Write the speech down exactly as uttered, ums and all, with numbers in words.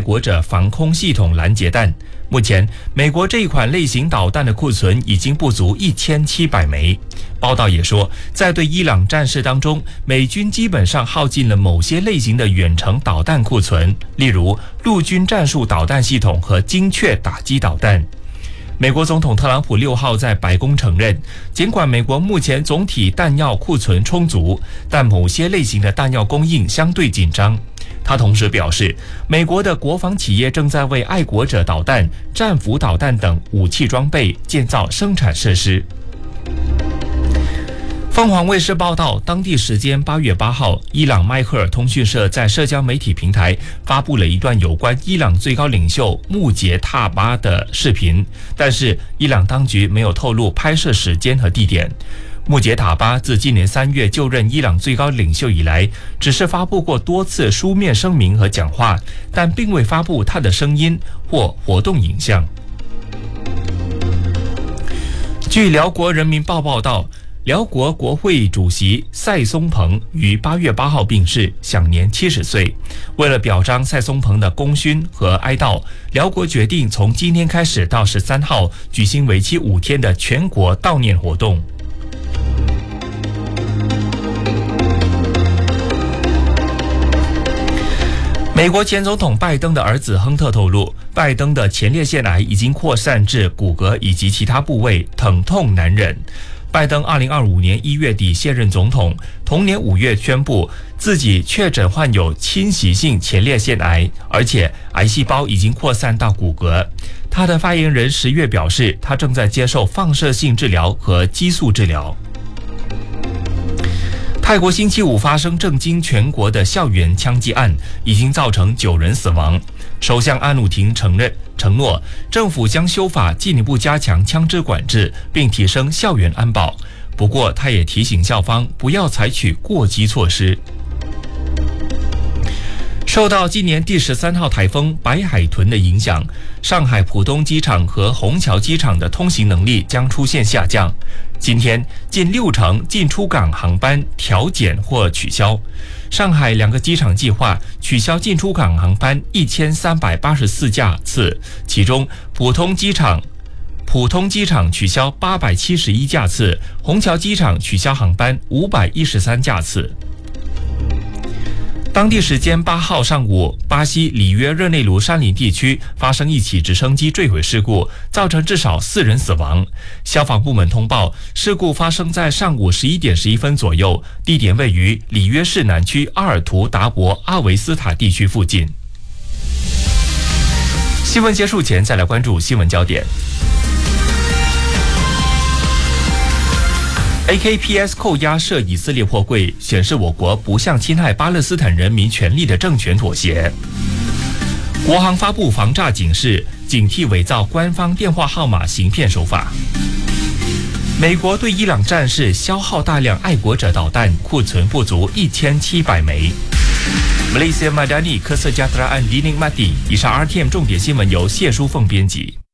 国者防空系统拦截弹。目前，美国这一款类型导弹的库存已经不足一千七百枚。报道也说，在对伊朗战事当中，美军基本上耗尽了某些类型的远程导弹库存，例如陆军战术导弹系统和精确打击导弹。美国总统特朗普六号在白宫承认，尽管美国目前总体弹药库存充足，但某些类型的弹药供应相对紧张。他同时表示，美国的国防企业正在为爱国者导弹、战斧导弹等武器装备建造生产设施。凤凰卫视报道，当地时间八月八号，伊朗迈克尔通讯社在社交媒体平台发布了一段有关伊朗最高领袖穆杰塔巴的视频，但是伊朗当局没有透露拍摄时间和地点。穆杰塔巴自今年三月就任伊朗最高领袖以来，只是发布过多次书面声明和讲话，但并未发布他的声音或活动影像。据辽国人民报报道，辽国国会主席赛松朋于八月八号病逝，享年七十岁。为了表彰赛松朋的功勋和哀悼，辽国决定从今天开始到十三号举行为期五天的全国悼念活动。美国前总统拜登的儿子亨特透露，拜登的前列腺癌已经扩散至骨骼以及其他部位，疼痛难忍。拜登二零二五年一月底卸任总统，同年五月宣布自己确诊患有侵袭性前列腺癌，而且癌细胞已经扩散到骨骼。他的发言人十月表示，他正在接受放射性治疗和激素治疗。泰国星期五发生震惊全国的校园枪击案，已经造成九人死亡。首相阿努廷承认承诺，政府将修法进一步加强枪支管制，并提升校园安保。不过，他也提醒校方不要采取过激措施。受到今年第十三号台风白海豚的影响，上海浦东机场和虹桥机场的通行能力将出现下降。今天近六成进出港航班调减或取消。上海两个机场计划取消进出港航班一千三百八十四架次，其中浦东机场浦东机场取消八百七十一架次，虹桥机场取消航班五百一十三架次。当地时间八号上午，巴西里约热内卢山林地区发生一起直升机坠毁事故，造成至少四人死亡。消防部门通报，事故发生在上午十一点十一分左右，地点位于里约市南区阿尔图达博阿维斯塔地区附近。新闻结束前，再来关注新闻焦点。A K P S 扣押涉以色列货柜，显示我国不向侵害巴勒斯坦人民权利的政权妥协。国航发布防诈警示，警惕伪造官方电话号码行骗手法。美国对伊朗战事消耗大量爱国者导弹，库存不足一千七百枚。Malaysia Madani Kesejahteraan Dinikmati。以上 R T M 重点新闻由谢淑凤编辑。